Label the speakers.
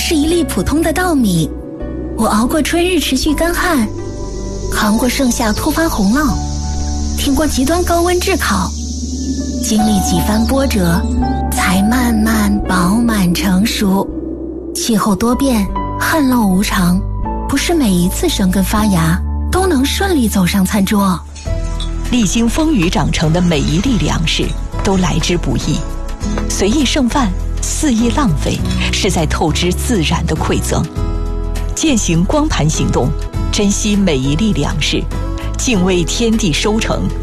Speaker 1: 是一粒普通的稻米，我熬过春日持续干旱，扛过盛夏突发洪涝，挺过极端高温炙烤，经历几番波折，才慢慢饱满成熟。气候多变，旱涝无常，不是每一次生根发芽都能顺利走上餐桌。
Speaker 2: 历经风雨长成的每一粒粮食都来之不易，随意剩饭，肆意浪费，是在透支自然的馈赠。践行光盘行动，珍惜每一粒粮食，敬畏天地收成，